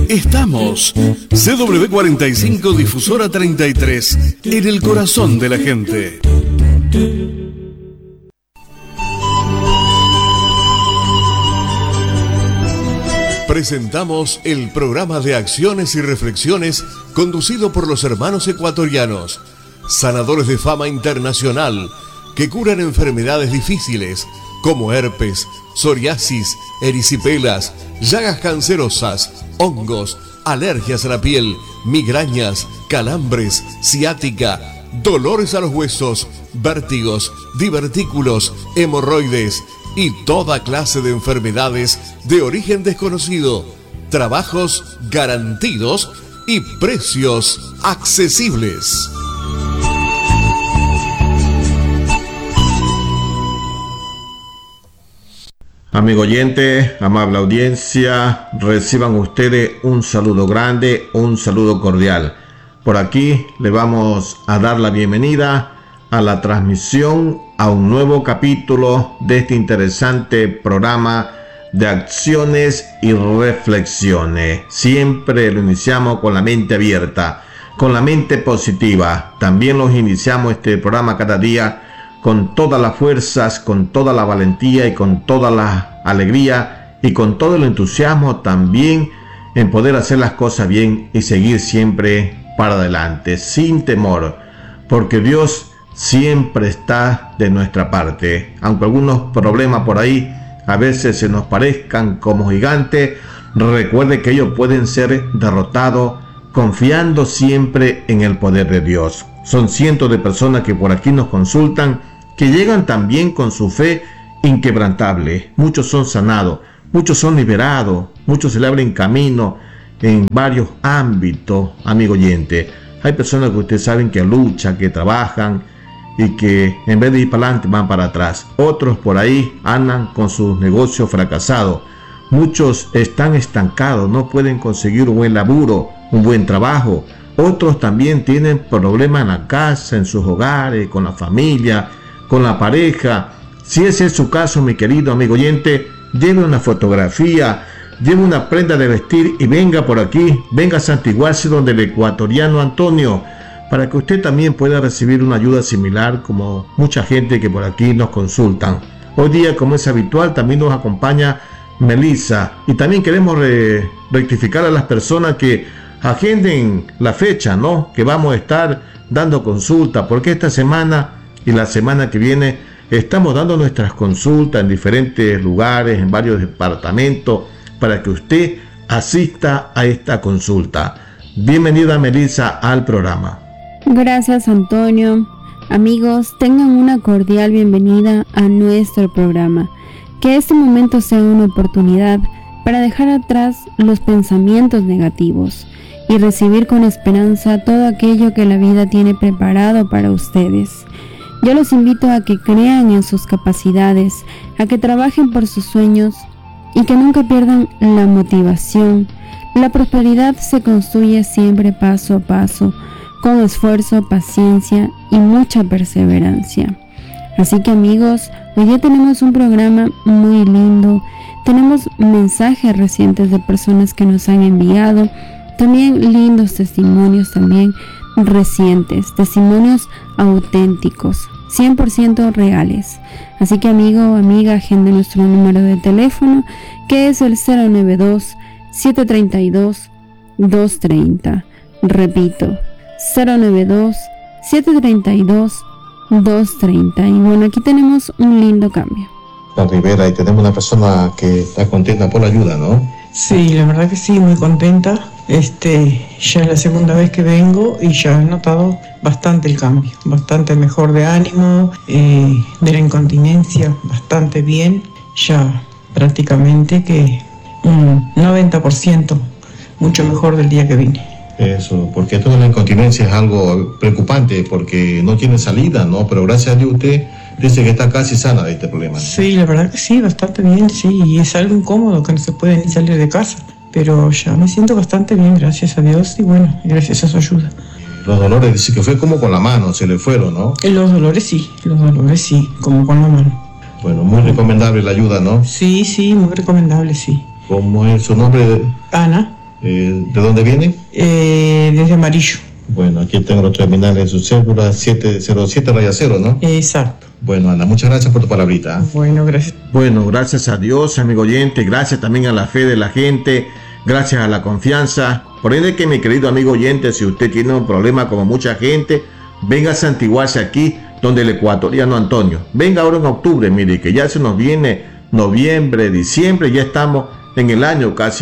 Estamos. CW45 Difusora 33, en el corazón de la gente. Presentamos el programa de acciones y reflexiones conducido por los hermanos ecuatorianos, sanadores de fama internacional, que curan enfermedades difíciles como herpes, psoriasis, erisipelas, llagas cancerosas, hongos, alergias a la piel, migrañas, calambres, ciática, dolores a los huesos, vértigos, divertículos, hemorroides y toda clase de enfermedades de origen desconocido. Trabajos garantidos y precios accesibles. Amigo oyente, amable audiencia, reciban ustedes un saludo grande, un saludo cordial. Por aquí le vamos a dar la bienvenida a la transmisión a un nuevo capítulo de este interesante programa de acciones y reflexiones. Siempre lo iniciamos con la mente abierta, con la mente positiva. También los iniciamos este programa cada día con todas las fuerzas, con toda la valentía y con toda la alegría y con todo el entusiasmo también en poder hacer las cosas bien y seguir siempre para adelante, sin temor, porque Dios siempre está de nuestra parte. Aunque algunos problemas por ahí a veces se nos parezcan como gigantes, recuerde que ellos pueden ser derrotados confiando siempre en el poder de Dios. Son cientos de personas que por aquí nos consultan, que llegan también con su fe inquebrantable. Muchos son sanados, muchos son liberados, muchos se le abren camino en varios ámbitos, amigo oyente. Hay personas que ustedes saben que luchan, que trabajan y que en vez de ir para adelante van para atrás. Otros por ahí andan con sus negocios fracasados. Muchos están estancados, no pueden conseguir un buen laburo, un buen trabajo. Otros también tienen problemas en la casa, en sus hogares, con la familia, con la pareja. Si ese es su caso, mi querido amigo oyente, lleve una fotografía, lleve una prenda de vestir y venga por aquí, venga a santiguarse donde el ecuatoriano Antonio, para que usted también pueda recibir una ayuda similar como mucha gente que por aquí nos consultan. Hoy día, como es habitual, también nos acompaña Melissa, y también queremos rectificar a las personas que agenden la fecha, ¿no?, que vamos a estar dando consulta, porque esta semana y la semana que viene estamos dando nuestras consultas en diferentes lugares, en varios departamentos, para que usted asista a esta consulta. Bienvenida, Melissa, al programa. Gracias, Antonio. Amigos, tengan una cordial bienvenida a nuestro programa. Que este momento sea una oportunidad para dejar atrás los pensamientos negativos y recibir con esperanza todo aquello que la vida tiene preparado para ustedes. Yo los invito a que crean en sus capacidades, a que trabajen por sus sueños y que nunca pierdan la motivación. La prosperidad se construye siempre paso a paso, con esfuerzo, paciencia y mucha perseverancia. Así que, amigos, hoy ya tenemos un programa muy lindo. Tenemos mensajes recientes de personas que nos han enviado, también lindos testimonios también recientes, testimonios auténticos, 100% reales. Así que, amigo o amiga, agende nuestro número de teléfono, que es el 092-732-230. Repito, 092-732-230. Y bueno, aquí tenemos un lindo cambio. La Rivera, y tenemos una persona que está contenta por la ayuda, ¿no? Sí, la verdad que sí, muy contenta. Ya es la segunda vez que vengo y ya he notado bastante el cambio, bastante mejor de ánimo, de la incontinencia, bastante bien, ya prácticamente que un 90% mucho mejor del día que vine. Eso, porque toda la incontinencia es algo preocupante porque no tiene salida, ¿no? Pero gracias a Dios usted dice que está casi sana de este problema, ¿no? Sí, la verdad que sí, bastante bien, sí, y es algo incómodo que no se puede ni salir de casa, pero ya me siento bastante bien, gracias a Dios, y bueno, gracias a su ayuda. Los dolores, dice que fue como con la mano, se le fueron, ¿no? Los dolores sí, como con la mano. Bueno, muy recomendable la ayuda, ¿no? Sí, muy recomendable, sí. ¿Cómo es su nombre? Ana. ¿De dónde viene? Desde Amarillo. Bueno, aquí tengo los terminales de su cédula 707-0, ¿no? Exacto. Bueno, Ana, muchas gracias por tu palabrita. Bueno, gracias. Bueno, gracias a Dios, amigo oyente, gracias también a la fe de la gente, gracias a la confianza. Por ende que mi querido amigo oyente, si usted tiene un problema como mucha gente, venga a santiguarse aquí, donde el ecuatoriano Antonio. Venga ahora en octubre, mire, que ya se nos viene noviembre, diciembre, ya estamos en el año casi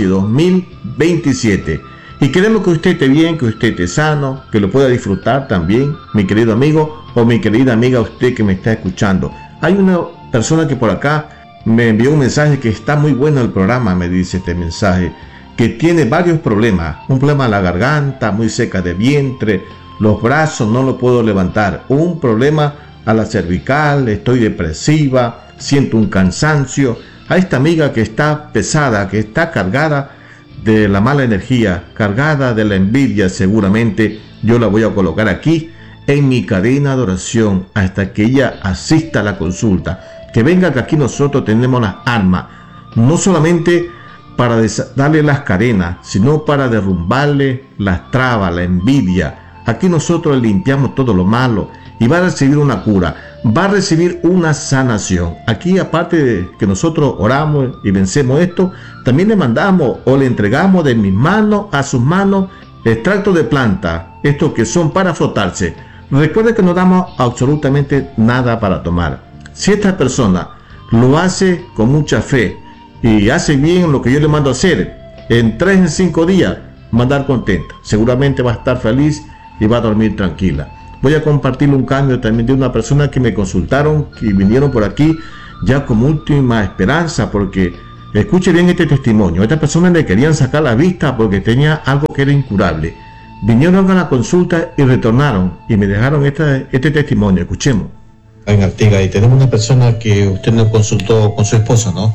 2027. Y queremos que usted esté bien, que usted esté sano, que lo pueda disfrutar también, mi querido amigo o mi querida amiga, usted que me está escuchando. Hay una persona que por acá me envió un mensaje que está muy bueno el programa, me dice este mensaje, que tiene varios problemas. Un problema en la garganta, muy seca de vientre, los brazos no lo puedo levantar, un problema a la cervical, estoy depresiva, siento un cansancio. A esta amiga que está pesada, que está cargada de la mala energía, cargada de la envidia, seguramente yo la voy a colocar aquí en mi cadena de oración hasta que ella asista a la consulta. Que venga, que aquí nosotros tenemos las armas, no solamente para darle las cadenas, sino para derrumbarle las trabas, la envidia. Aquí nosotros limpiamos todo lo malo y va a recibir una cura, va a recibir una sanación. Aquí, aparte de que nosotros oramos y vencemos esto, también le mandamos o le entregamos de mis manos a sus manos extractos de planta, estos que son para frotarse. Recuerde que no damos absolutamente nada para tomar. Si esta persona lo hace con mucha fe y hace bien lo que yo le mando a hacer, en 3 en 5 días va a andar contenta, seguramente va a estar feliz y va a dormir tranquila. Voy a compartirle un cambio también de una persona que me consultaron, que vinieron por aquí ya como última esperanza, porque escuche bien este testimonio. Esta persona le querían sacar la vista porque tenía algo que era incurable. Vinieron a la consulta y retornaron y me dejaron este testimonio. Escuchemos. En Artigas, y tenemos una persona que usted nos consultó con su esposo, ¿no?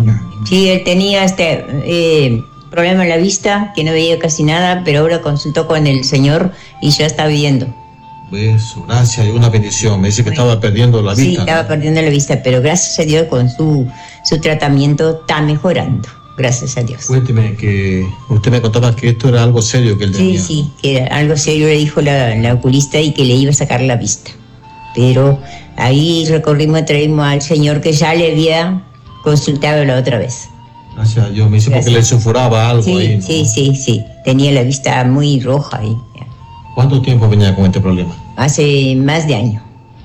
Sí, él tenía problema en la vista, que no veía casi nada, pero ahora consultó con el Señor y ya está viendo. Eso, gracias, y una bendición. Me dice que estaba perdiendo la vista. Sí, estaba perdiendo la vista, pero gracias a Dios con su tratamiento está mejorando. Gracias a Dios. Cuénteme, que usted me contaba que esto era algo serio que él tenía. Sí, que era algo serio, le dijo la oculista, y que le iba a sacar la vista. Pero ahí traímos al Señor que ya le había consultado la otra vez. Gracias a Dios, me dice porque le sulfuraba algo ahí, ¿no? Sí, tenía la vista muy roja ahí. ¿Cuánto tiempo venía con este problema? Hace más de año.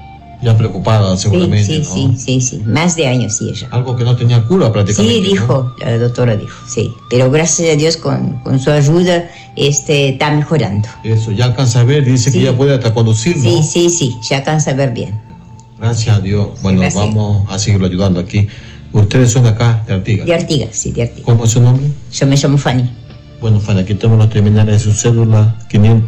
Ya preocupada seguramente, ¿no? Sí, más de años, sí, ella. Algo que no tenía cura prácticamente. Sí, dijo, ¿no? La doctora dijo, sí. Pero gracias a Dios con su ayuda está mejorando. Eso, ya alcanza a ver, dice que ya puede hasta conducir, ¿no? Sí, ya alcanza a ver bien. Gracias a Dios. Bueno, gracias. Vamos a seguirlo ayudando aquí. ¿Ustedes son de acá, de Artigas? De Artigas, sí, de Artigas. ¿Cómo es su nombre? Yo me llamo Fanny. Bueno, Fanny, aquí tenemos los terminales de su cédula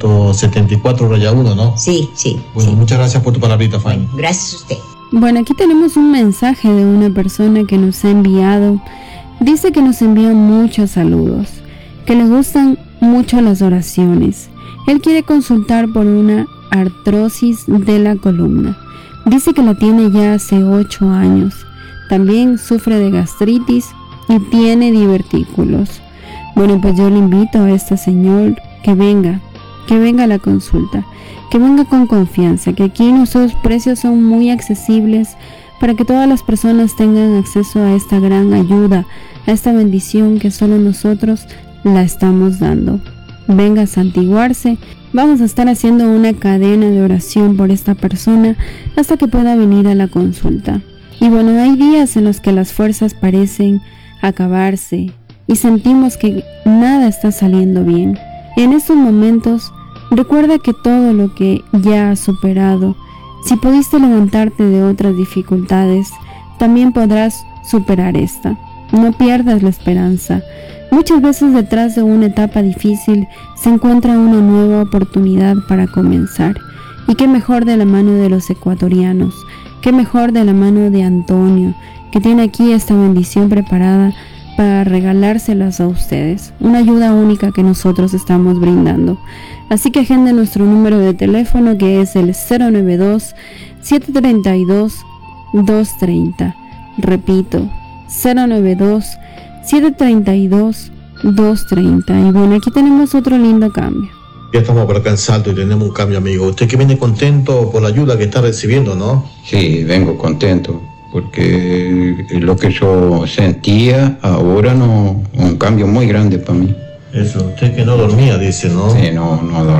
574-1, ¿no? Sí. Bueno, muchas gracias por tu palabrita, Fanny. Bueno, gracias a usted. Bueno, aquí tenemos un mensaje de una persona que nos ha enviado. Dice que nos envía muchos saludos, que le gustan mucho las oraciones. Él quiere consultar por una artrosis de la columna. Dice que la tiene ya hace 8 años. También sufre de gastritis y tiene divertículos. Bueno, pues yo le invito a este señor que venga a la consulta, que venga con confianza, que aquí nuestros precios son muy accesibles para que todas las personas tengan acceso a esta gran ayuda, a esta bendición que solo nosotros la estamos dando. Venga a santiguarse. Vamos a estar haciendo una cadena de oración por esta persona hasta que pueda venir a la consulta. Y bueno, hay días en los que las fuerzas parecen acabarse y sentimos que nada está saliendo bien. En estos momentos, recuerda que todo lo que ya has superado, si pudiste levantarte de otras dificultades, también podrás superar esta. No pierdas la esperanza. Muchas veces detrás de una etapa difícil se encuentra una nueva oportunidad para comenzar. Y qué mejor de la mano de los ecuatorianos, qué mejor de la mano de Antonio, que tiene aquí esta bendición preparada para regalárselas a ustedes. Una ayuda única que nosotros estamos brindando. Así que agende nuestro número de teléfono, que es el 092-732-230. Repito, 092-732-230. 230. Y bueno, aquí tenemos otro lindo cambio. Ya estamos por acá en Salto y tenemos un cambio, amigo. Usted que viene contento por la ayuda que está recibiendo, ¿no? Sí, vengo contento, porque lo que yo sentía ahora no, un cambio muy grande para mí. Eso, usted que no dormía, dice, ¿no? Sí, no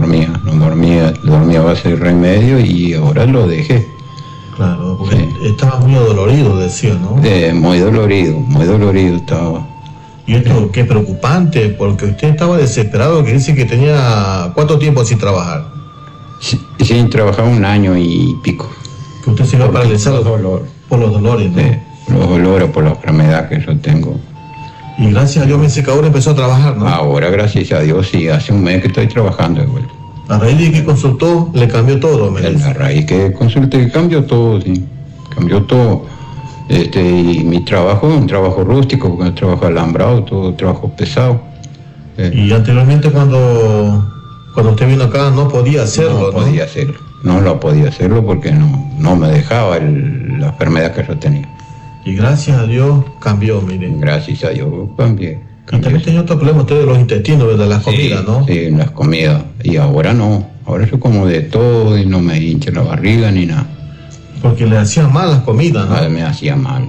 dormía a base de remedio y ahora lo dejé. Claro, porque Sí. estaba muy dolorido, decía, ¿no? Muy dolorido estaba. Y esto, qué preocupante, porque usted estaba desesperado, que dice que tenía ¿cuánto tiempo sin trabajar? Sin trabajar 1 año y pico. Que usted se iba paralizado por los dolores, ¿no? Sí, los dolores por la enfermedad que yo tengo. Y gracias a Dios me dice que ahora empezó a trabajar, ¿no? Ahora, gracias a Dios, sí, hace 1 mes que estoy trabajando de vuelta. A raíz de que consultó, le cambió todo, me dice. La raíz que consulté cambió todo, sí. Cambió todo. Y mi trabajo es un trabajo rústico, un trabajo alambrado, todo trabajo pesado. Y anteriormente cuando usted vino acá no podía hacerlo, ¿no? No lo podía hacerlo porque no me dejaba la enfermedad que yo tenía. Y gracias a Dios cambió, miren. Gracias a Dios cambié. Y también tenía otro problema usted de los intestinos, ¿verdad? Las comidas, ¿no? Sí, las comidas. Y ahora no. Ahora yo como de todo y no me hincha la barriga ni nada. Porque le hacían mal las comidas, ¿no? Me hacía mal,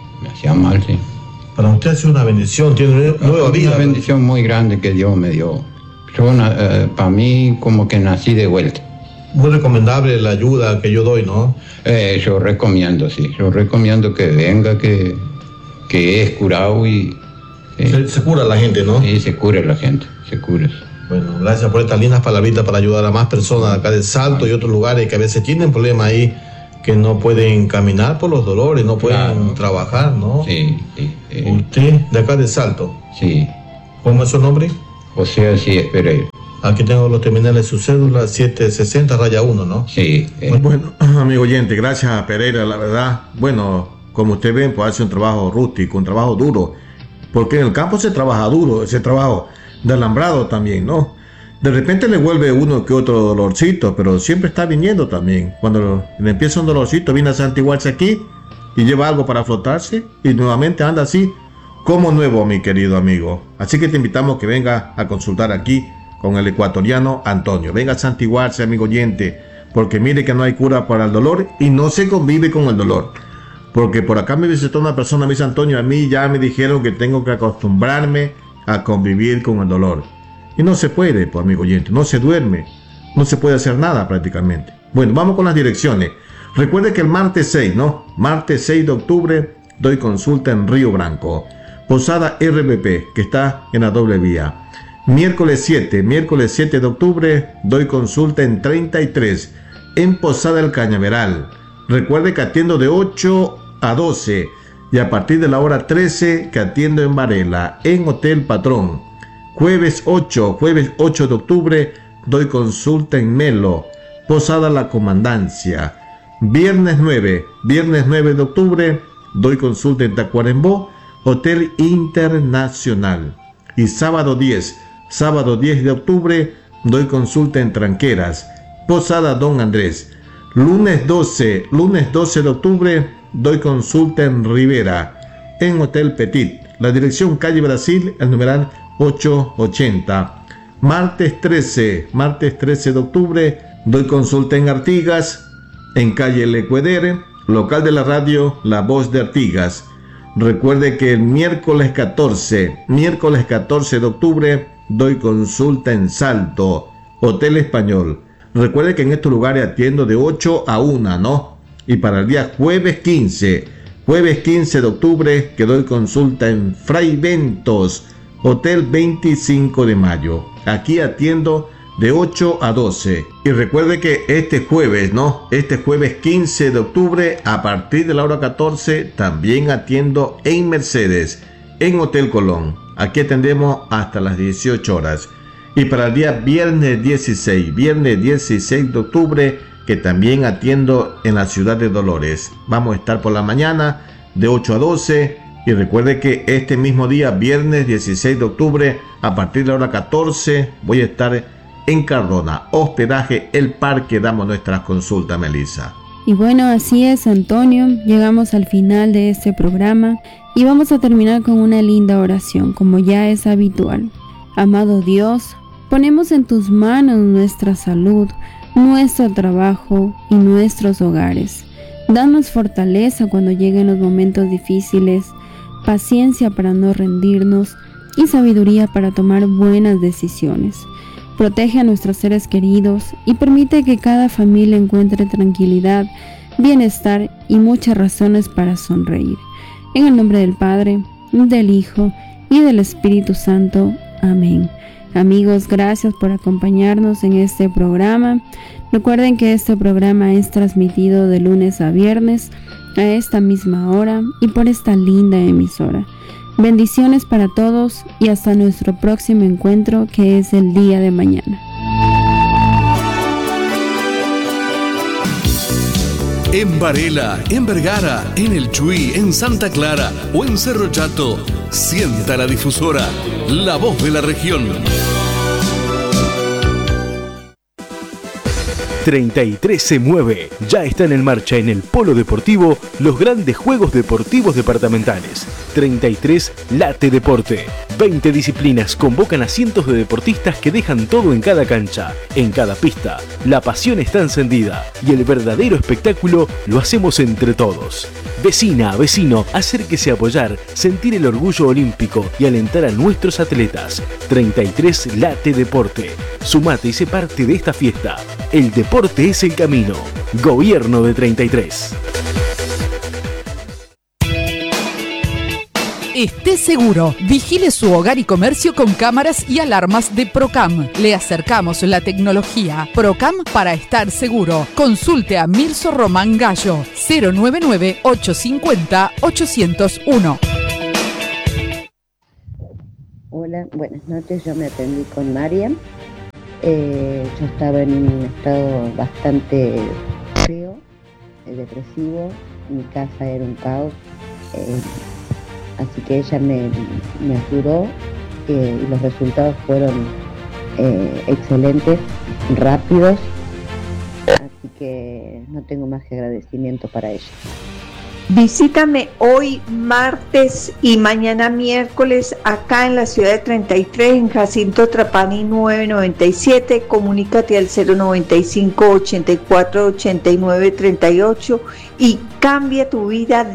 sí. Para usted ha sido una bendición, tiene nueva vida. Una bendición muy grande que Dios me dio. Yo, para mí, como que nací de vuelta. Muy recomendable la ayuda que yo doy, ¿no? Yo recomiendo, sí. Yo recomiendo que venga, que es curado y... Se cura la gente, ¿no? Sí, se cura la gente, se cura. Bueno, gracias por estas lindas palabritas para ayudar a más personas acá de Salto y otros lugares que a veces tienen problemas ahí, que no pueden caminar por los dolores, no pueden trabajar, ¿no? Sí. Usted de acá de Salto. Sí. ¿Cómo es su nombre? José Asís Pereira. Aquí tengo los terminales de su cédula 760-1, ¿no? Sí. Bueno, amigo oyente, gracias a Pereira, la verdad. Bueno, como usted ven, pues hace un trabajo rústico, un trabajo duro. Porque en el campo se trabaja duro, ese trabajo de alambrado también, ¿no? De repente le vuelve uno que otro dolorcito, pero siempre está viniendo también. Cuando le empieza un dolorcito, viene a santiguarse aquí y lleva algo para flotarse y nuevamente anda así como nuevo, mi querido amigo. Así que te invitamos que venga a consultar aquí con el ecuatoriano Antonio. Venga a santiguarse, amigo oyente, porque mire que no hay cura para el dolor y no se convive con el dolor. Porque por acá me visitó una persona, me dice Antonio, a mí ya me dijeron que tengo que acostumbrarme a convivir con el dolor. Y no se puede, pues, amigo oyente, no se duerme, no se puede hacer nada prácticamente. Bueno, vamos con las direcciones. Recuerde que el martes 6, ¿no? Martes 6 de octubre doy consulta en Río Branco. Posada RBP, que está en la doble vía. Miércoles 7 de octubre doy consulta en 33, en Posada El Cañaveral. Recuerde que atiendo de 8 a 12 y a partir de la hora 13 que atiendo en Varela, en Hotel Patrón. Jueves 8 de octubre doy consulta en Melo, Posada La Comandancia. Viernes 9 de octubre doy consulta en Tacuarembó, Hotel Internacional. Y sábado 10 de octubre doy consulta en Tranqueras, Posada Don Andrés. Lunes 12 de octubre doy consulta en Rivera, en Hotel Petit. La dirección calle Brasil, el numeral 880. Martes 13 de octubre doy consulta en Artigas, en calle Lecuedere, local de la radio La Voz de Artigas. Recuerde que el miércoles 14 de octubre doy consulta en Salto, Hotel Español. Recuerde que en estos lugares atiendo de 8 a 1, ¿no? Y para el día jueves 15 de octubre que doy consulta en Fray Ventos, Hotel 25 de Mayo. Aquí atiendo de 8 a 12. Y recuerde que este jueves, ¿no? Este jueves 15 de octubre, a partir de la hora 14, también atiendo en Mercedes, en Hotel Colón. Aquí atendemos hasta las 18 horas. Y para el día viernes 16 de octubre, que también atiendo en la ciudad de Dolores. Vamos a estar por la mañana de 8 a 12. Y recuerde que este mismo día, viernes 16 de octubre, a partir de la hora 14, voy a estar en Cardona, hospedaje El Parque, damos nuestras consultas, Melissa. Y bueno, así es, Antonio, llegamos al final de este programa y vamos a terminar con una linda oración, como ya es habitual. Amado Dios, ponemos en tus manos nuestra salud, nuestro trabajo y nuestros hogares. Danos fortaleza cuando lleguen los momentos difíciles, paciencia para no rendirnos y sabiduría para tomar buenas decisiones. Protege a nuestros seres queridos y permite que cada familia encuentre tranquilidad, bienestar y muchas razones para sonreír. En el nombre del Padre, del Hijo y del Espíritu Santo. Amén. Amigos, gracias por acompañarnos en este programa. Recuerden que este programa es transmitido de lunes a viernes a esta misma hora y por esta linda emisora. Bendiciones para todos y hasta nuestro próximo encuentro, que es el día de mañana. En Varela, en Vergara, en El Chuy, en Santa Clara o en Cerro Chato, sienta la difusora, la voz de la región. 33 se mueve. Ya están en marcha en el Polo Deportivo los grandes Juegos Deportivos Departamentales. 33 Late Deporte. 20 disciplinas convocan a cientos de deportistas que dejan todo en cada cancha, en cada pista. La pasión está encendida y el verdadero espectáculo lo hacemos entre todos. Vecina, vecino, acérquese a apoyar, sentir el orgullo olímpico y alentar a nuestros atletas. 33 Late Deporte. Sumate y sé parte de esta fiesta. El deporte es el camino. Gobierno de 33. Esté seguro, vigile su hogar y comercio con cámaras y alarmas de Procam. Le acercamos la tecnología Procam para estar seguro. Consulte a Mirso Román Gallo, 099-850-801. Hola, buenas noches, yo me atendí con Mariam. Yo estaba en un estado bastante feo, depresivo, mi casa era un caos. Así que ella me ayudó y los resultados fueron excelentes, rápidos, así que no tengo más que agradecimiento para ella. Visítame hoy martes y mañana miércoles acá en la ciudad de 33, en Jacinto Trapani 997. Comunícate al 095 84 89 38 y cambia tu vida